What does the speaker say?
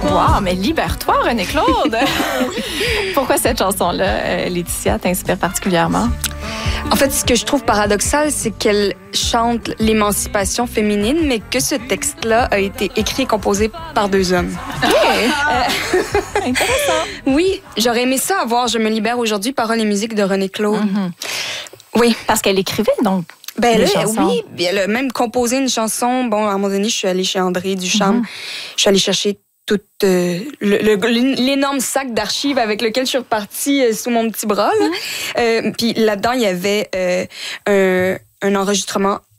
Wow, mais libère-toi, René-Claude! Pourquoi cette chanson-là, Laetitia, t'inspire particulièrement? En fait, ce que je trouve paradoxal, c'est qu'elle chante l'émancipation féminine, mais que ce texte-là a été écrit et composé par 2 hommes. Intéressant. Oui, j'aurais aimé ça avoir Je me libère aujourd'hui, paroles et musique de René-Claude. Oui. Parce qu'elle écrivait, donc. Ben des là, chansons. oui, elle a même composé une chanson. Bon, à un moment donné, je suis allée chez André Ducharme. Je suis allée chercher tout l'énorme sac d'archives avec lequel je suis repartie sous mon petit bras. Là. Puis là-dedans, il y avait un enregistrement